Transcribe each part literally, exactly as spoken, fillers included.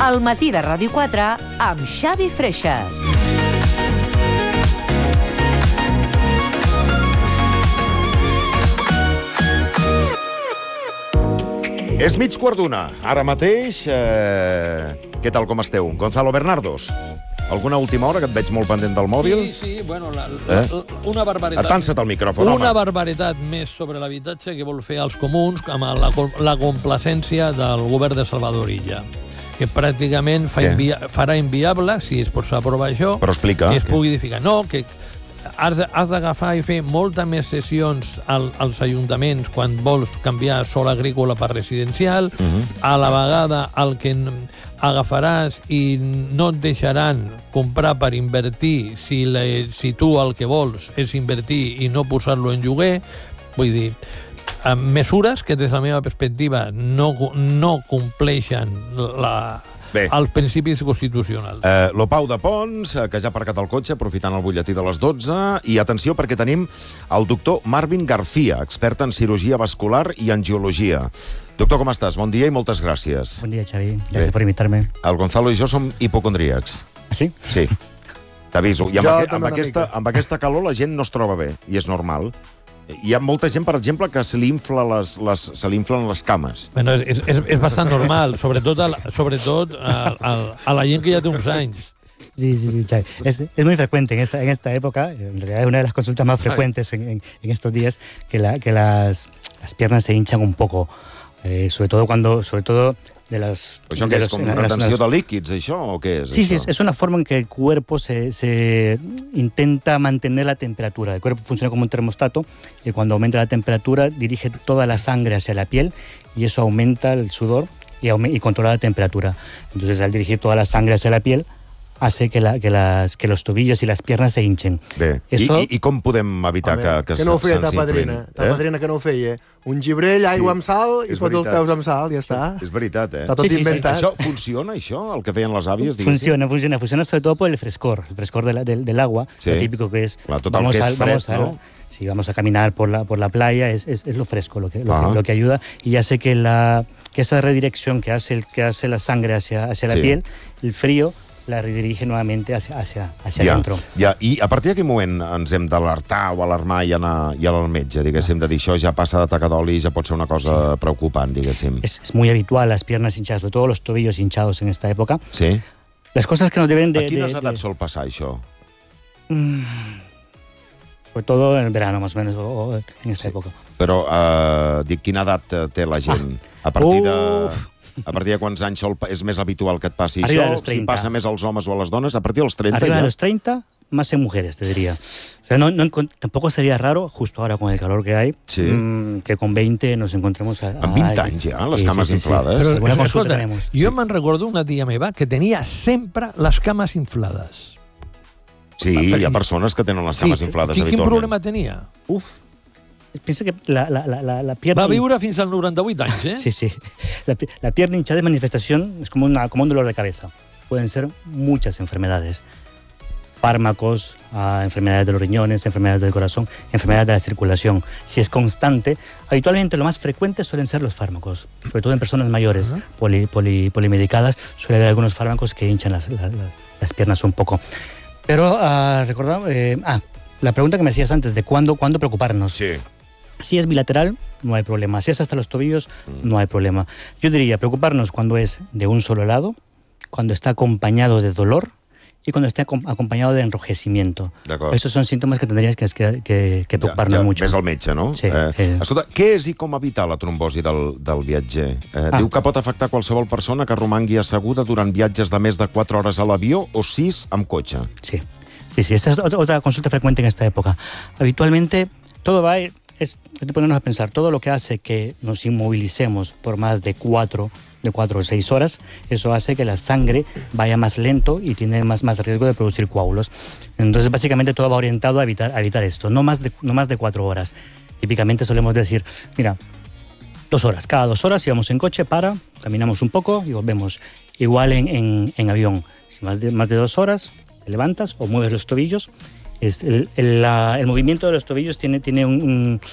El matí de Ràdio quatre amb Xavi Freixas. És mig quart d'una. Ara mateix, eh, què tal, com esteu? Gonzalo Bernardos, alguna última hora, que et veig molt pendent del mòbil? Sí, sí, bueno, la, la, eh? una barbaritat. Atansa't al micròfon, home. Una barbaritat més sobre l'habitatge que vol fer els comuns amb la, la complacència del govern de Salvador Illa, que pràcticament fa invia, farà inviable, si es pot aprovar això, però explica, que es que... pugui edificar. No, que has, has d'agafar i fer molta més sessions al, als ajuntaments quan vols canviar sol agrícola per residencial, uh-huh. a la vegada el que agafaràs i no et deixaran comprar per invertir si, la, si tu el que vols és invertir i no posar-lo en lloguer. Vull dir, mesures que des de la meva perspectiva no, no compleixen la... Bé. Els principis constitucionals. Eh, L'Opau de Pons, que ja ha aparcat el cotxe, aprofitant el butlletí de les dotze, i atenció perquè tenim el doctor Marvin García, expert en cirurgia vascular i angiologia. Doctor, com estàs? Bon dia i moltes gràcies. Bon dia, Xavi. Gràcies Bé. per invitar-me. El Gonzalo i jo som hipocondríacs. Ah, sí? Sí. T'aviso. I amb, aqu amb, aquesta, amb aquesta calor la gent no es troba bé, i és normal. Hi ha molta gent, per exemple, que se li infla les, les, se li inflen les cames. Bueno, és, és, és bastant normal, sobretot, a, sobretot a, a, a la gent que ja té uns anys. Sí, sí, sí, Xavi. Es, es muy frecuente en esta, en esta época, en realidad es una de las consultas más frecuentes en, en, en estos días, que, la, que las, las piernas se hinchan un poco, eh, sobre todo cuando, sobre todo de las... Això que és com una retenció de líquids, això, o què és? Sí, això? sí, es una forma en que el cuerpo se, se intenta mantener la temperatura. El cuerpo funciona como un termostato y cuando aumenta la temperatura dirige toda la sangre hacia la piel y eso aumenta el sudor y, y controla la temperatura. Entonces, al dirigir toda la sangre hacia la piel, hace que, la, que, las, que los tobillos y las piernas se hinchen. Bé, Eso... I, i, i com podem evitar que, que, que no ho feia ta padrina? Ta eh? padrina que no ho feia. Un gibrell, aigua sí, amb sal i fots els peus amb sal, ja està. És veritat, eh? Està tot sí, sí, inventat. Sí. Això funciona, això? El que feien les àvies? Funciona, funciona. Funciona sobre todo por el frescor, el frescor de la, del, del agua. Sí. Lo típico que es... Clar, tot el que és fred, ¿no? Si vamos a caminar por la, por la playa, es, es, es lo fresco lo que, lo, que, lo que ayuda. Y ya sé que, la, que esa redirección que hace, el, que hace la sangre hacia, hacia la sí. piel, el frío, la redirige nuevamente hacia, hacia, hacia ja, dentro. Ja. I a partir d'aquí moment ens hem d'alertar o alarmar i anar, i anar al metge, diguéssim, de dir això ja passa de taca d'oli i ja pot ser una cosa sí. preocupant, diguéssim. Es, es muy habitual las piernas hinchadas, sobre todo los tobillos hinchados en esta época. Sí. Las cosas que nos deben de... A quines de, edats de... sol passar això? Mm, sobre todo en el verano, más o menos, o, o en esta sí. època. Però, eh, dic, quina edat té la gent? Ah. A partir de... Uf. A partir de quants anys és més habitual que et passi Arriba això? Si passa més als homes o a les dones, a partir dels treinta Arriba ja? de los treinta, más en mujeres, te diría. O sea, no, no, tampoco sería raro, justo ahora con el calor que hay, sí. mmm, que con veinte nos encontremos... A, a amb vint anys ja, les cames sí, sí, inflades. Sí. Però, Però, escolta, tenemos. jo sí. me'n recordo una tia meva que tenia sempre les cames inflades. Sí, hi ha persones que tenen les cames sí, inflades quin, habitualment. Quin problema tenia? Uf. Piensa que la, la, la, la pierna... Va viure fins als noranta-vuit anys, ¿eh? Sí, sí. La, la pierna hinchada de manifestación es como, una, como un dolor de cabeza. Pueden ser muchas enfermedades. Fármacos, uh, enfermedades de los riñones, enfermedades del corazón, enfermedades de la circulación. Si es constante, habitualmente lo más frecuente suelen ser los fármacos, sobre todo en personas mayores, uh-huh. poli, poli, polimedicadas, suele haber algunos fármacos que hinchan las, las, las piernas un poco. Pero uh, recordamos... Eh, ah, la pregunta que me hacías antes de cuándo, cuándo preocuparnos. Sí. Si es bilateral, no hay problema. Si es hasta los tobillos, no hay problema. Yo diría preocuparnos cuando es de un solo lado, cuando está acompañado de dolor y cuando está acompañado de enrojecimiento. Estos son síntomas que tendrías que, que, que preocuparnos ja, ja, mucho. Ves el metge, no? Sí, eh, sí. Escolta, què és i com evitar la trombosi del, del viatger? Eh, ah. Diu que pot afectar qualsevol persona que romangui asseguda durant viatges de més de quatre hores a l'avió o sis amb cotxe. Sí, sí, sí. Esta es otra, otra consulta frecuente en esta época. Habitualmente todo va... Es de ponernos a pensar, todo lo que hace que nos inmovilicemos por más de cuatro, de cuatro o seis horas, eso hace que la sangre vaya más lento y tiene más, más riesgo de producir coágulos. Entonces, básicamente, todo va orientado a evitar, a evitar esto, no más, de, no más de cuatro horas. Típicamente solemos decir, mira, dos horas, cada dos horas, si vamos en coche, para, caminamos un poco y volvemos. Igual en, en, en avión, si más de, más de dos horas, te levantas o mueves los tobillos. Es el, el, la, el movimiento de los tobillos tiene, tiene un, un,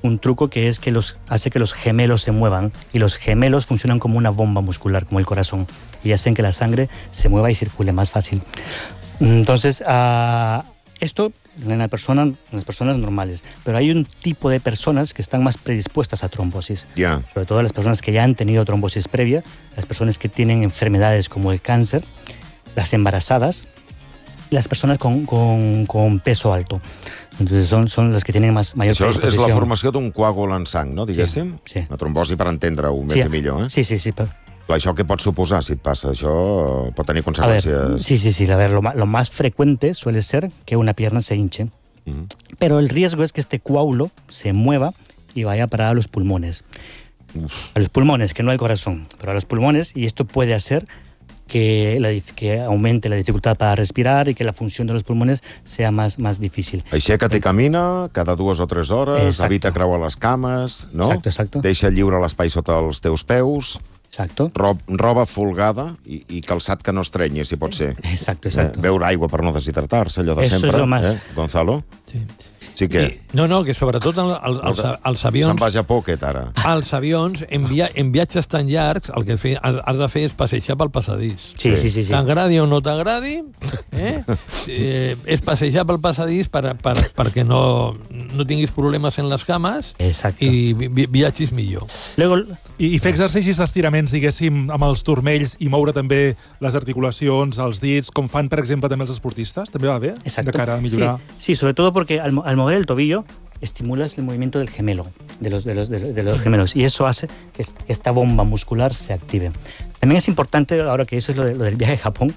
un truco que es que los, hace que los gemelos se muevan, y los gemelos funcionan como una bomba muscular, como el corazón, y hacen que la sangre se mueva y circule más fácil. Entonces, uh, esto en, la persona, en las personas normales, pero hay un tipo de personas que están más predispuestas a trombosis, yeah. sobre todo las personas que ya han tenido trombosis previa, las personas que tienen enfermedades como el cáncer, las embarazadas, las personas con, con, con peso alto. Entonces son, son las que tienen más, mayor Això és, és predisposició. la formació d'un coàgul en sang, no, diguéssim? Sí, sí. La trombosi, per entendre-ho més sí, i millor, eh? Sí, sí, sí. Però... Clar, això què pot suposar si et passa? Això pot tenir A ver, conseqüències... sí, sí, sí. A ver, lo, ma- lo más frecuente suele ser que una pierna se hinche. Mm. Pero el riesgo es que este coágulo se mueva y vaya a parar a los pulmones. Uf. A los pulmones, que no al corazón, pero a los pulmones, y esto puede hacer que, la, dif- que aumente la dificultad para respirar y que la función de los pulmones sea más, más difícil. Aixeca't i camina cada dues o tres hores, Exacto. evita creuar les cames, no? Exacto, exacto. Deixa lliure l'espai sota els teus peus, Exacto. rob, roba folgada i, i calçat que no estrenyi, si pot ser. Exacto, exacto. Eh, beure aigua per no deshidratar-se, allò de Eso es sempre. lo más. Eh? Gonzalo? Sí. Sí que... I, no, no, que sobretot el, el, els, els avions... Se'n va a Pocket, ara. Els avions, en, via, en viatges tan llargs, el que fe, has de fer és passejar pel passadís. Sí, sí, sí. sí. T'agradi o no t'agradi, eh? eh, és passejar pel passadís per, per, perquè no, no tinguis problemes en les cames Exacto. i vi, viatgis millor. Luego, I, I fer exercicis d'estiraments, diguéssim, amb els turmells i moure també les articulacions, els dits, com fan, per exemple, també els esportistes, també va bé? Exacto. De cara a millorar. Sí, sí, sobre todo porque al, al mover el tobillo estimulas el movimiento del gemelo, de los, de, los, de, de los gemelos, y eso hace que esta bomba muscular se active. También es importante, ahora que eso es lo, de, lo del viaje a Japón,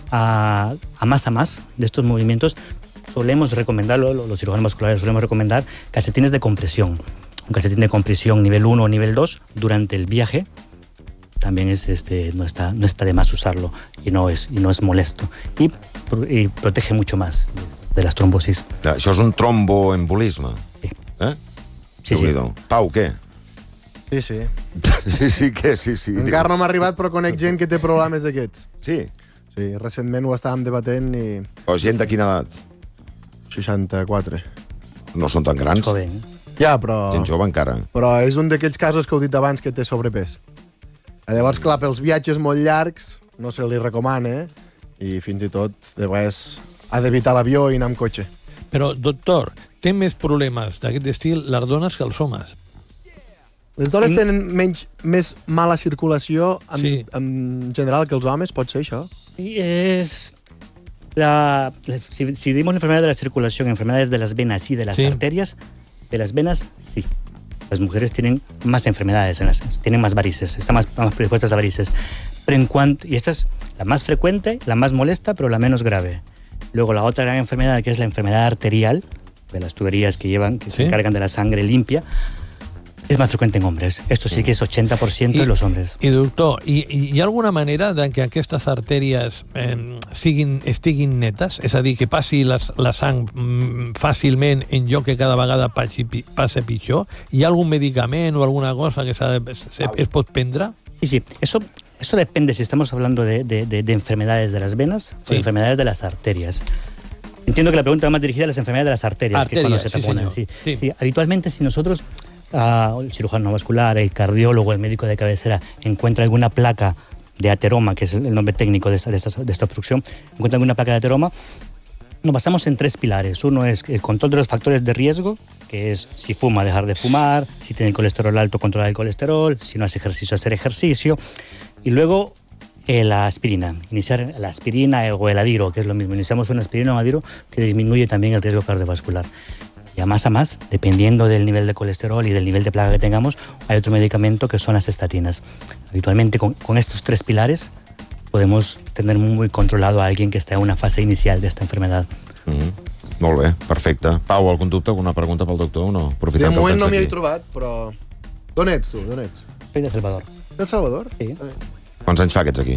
a, a más a más de estos movimientos, solemos recomendarlo, los cirujanos musculares solemos recomendar calcetines de compresión. Un calcetín de compresión nivel uno o nivel dos durante el viaje también es, este, no, está, no está de más usarlo y no es, y no es molesto. Y, y protege mucho más de las trombosis. Això és un tromboembolisme. Sí. Eh? Sí, sí. Déu-n'hi-do. Pau, què? Sí, sí. Sí, sí, què? Sí, sí. Encara no m'ha arribat, però conec gent que té problemes d'aquests. Sí? Sí, recentment ho estàvem debatent i... O gent de quina edat? seixanta-quatre. No són tan grans. Joven, ¿eh? Ja, però... Gent jove encara. Però és un d'aquells casos que heu dit abans que té sobrepès. Llavors, clar, pels viatges molt llargs no se li recomana, i fins i tot, de vegades, ha d'evitar l'avió i anar amb cotxe. Però, doctor, té més problemes d'aquest estil les dones que els homes. Les dones tenen menys, més mala circulació en, Sí. en general que els homes, pot ser això? Y es la, la- si, si dimos la enfermedad de la circulación, enfermedades de las venas y de las Sí. arterias, de las venas, sí. Las mujeres tienen más enfermedades, en las, tienen más varices, están más, más predispuestas a varices. Pero en cuanto, y esta es la más frecuente, la más molesta, pero la menos grave. Luego la otra gran enfermedad, que es la enfermedad arterial, de las tuberías que llevan, que Sí. se encargan de la sangre limpia, es más frecuente en hombres. Esto sí que es ochenta por ciento de los hombres. I, doctor, i, i hi ha alguna manera de que aquestes artèries eh, siguin, estiguin netes? És a dir, que passi les, la sang mm, fàcilment en lloc que cada vegada passi, pi- passe pitjor? Hi ha algun medicament o alguna cosa que s'ha de, se, es pot prendre? Sí, sí. Eso, eso depende si estamos hablando de, de- de- de enfermedades de las venas o Sí. de enfermedades de las arterias. Entiendo que la pregunta va más dirigida a las enfermedades de las arterias, que es cuando se Arterias, sí, taponan. señor. Sí. Sí. Sí, habitualmente, si nosotros, ah, el cirujano vascular, el cardiólogo, el médico de cabecera, encuentra alguna placa de ateroma, que es el nombre técnico de esta, de esta, de esta obstrucción, encuentra alguna placa de ateroma, nos basamos en tres pilares. Uno es el control de los factores de riesgo, que es si fuma, dejar de fumar, si tiene el colesterol alto, controlar el colesterol, si no hace ejercicio, hacer ejercicio. Y luego eh, la aspirina, iniciar la aspirina o el adiro, que es lo mismo. Iniciamos una aspirina o un adiro que disminuye también el riesgo cardiovascular. Y a más a más, dependiendo del nivel de colesterol y del nivel de placa que tengamos, hay otro medicamento que son las estatinas. Habitualmente con, con estos tres pilares podemos tener muy controlado a alguien que está en una fase inicial de esta enfermedad. Mm. Molt bé, perfecte. Pau, algun dubte, alguna pregunta pel doctor o no? De Aprofitant que el moment tens no m'hi he aquí. trobat, però... D'on ets, tu? D'on ets? Soy de Salvador. Del Salvador? Sí. Eh. Quants anys fa que ets aquí?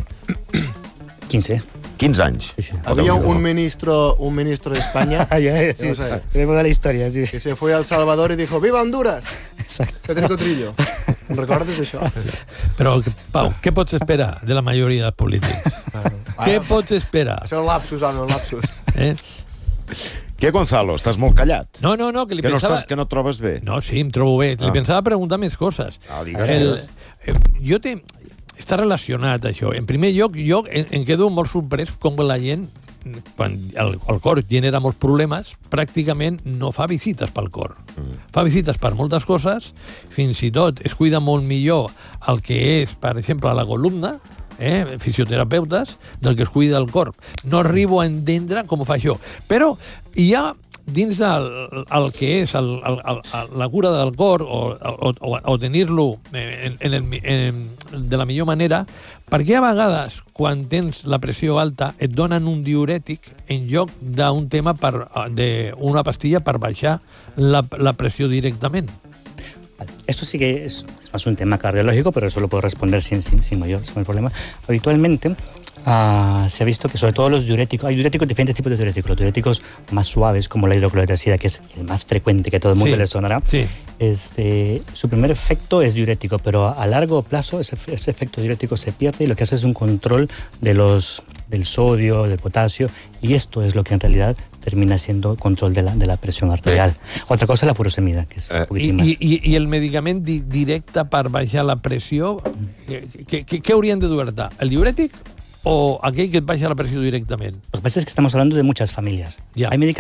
quince. quinze anys. Sí, sí. Había Déu-n'hi-do. un ministro, un ministro de España Ah, ya, sí. No sé. Tenemos la historia, sí. que se fue a El Salvador y dijo ¡Viva Honduras! Exacto. Federico Trillo. Recordes això? Però, Pau, què pots esperar de la majoria dels polítics? Què pots esperar? Això és un lapsus, home, un lapsus. Eh? Què, Gonzalo? Estàs molt callat. No, no, no, que li Que no, pensava... estàs, que no et trobes bé? No, sí, em trobo bé. Li Ah. pensava preguntar més coses. Ah, digues, El, digues. eh, jo te... Està relacionat, això. En primer lloc, jo em, em quedo molt sorprès com la gent, quan el, el cor genera molts problemes, pràcticament no fa visites pel cor. Mm. Fa visites per moltes coses, fins i tot es cuida molt millor el que és, per exemple, la columna, eh, fisioterapeutes, del que es cuida el cor. No arribo a entendre com ho fa això. Però hi ha dins del el que és el, el, el, la cura del cor o, o, o, o tenir-lo en, en el, en, de la millor manera, perquè a vegades, quan tens la pressió alta, et donen un diurètic en lloc d'un tema per, d'una pastilla per baixar la, la pressió directament. Esto sí que es más un tema cardiológico, pero eso lo puedo responder sin, sin, sin, mayor, sin mayor problema. Habitualmente uh, se ha visto que sobre todo los diuréticos, hay diuréticos, diferentes tipos de diuréticos. Los diuréticos más suaves, como la hidroclorotiazida, que es el más frecuente, que todo el mundo Sí, le sonará, sí. este, su primer efecto es diurético, pero a largo plazo ese, ese efecto diurético se pierde y lo que hace es un control de los, del sodio, del potasio, y esto es lo que en realidad termina siendo control de la, de la presión arterial. Sí. Otra cosa es la furosemida, que es Eh, un poquitín I, más. i, i el medicament di, directe per baixar la pressió, què, què, què haurien de dur-te? El diurètic o aquell que et baixa la pressió directament? Lo que pasa es que estamos hablando de muchas familias. Ya. Hay medicamentos